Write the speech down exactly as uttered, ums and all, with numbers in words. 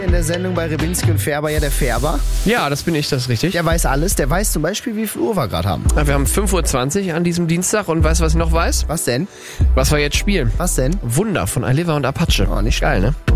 In der Sendung bei Rebinski und Färber ja der Färber. Ja, das bin ich, das ist richtig. Der weiß alles. Der weiß zum Beispiel, wie viel Uhr wir gerade haben. Ja, wir haben fünf Uhr zwanzig an diesem Dienstag und weißt du, was ich noch weiß? Was denn? Was wir jetzt spielen. Was denn? Wunder von Aliva und Apache. Oh, nicht geil, ne?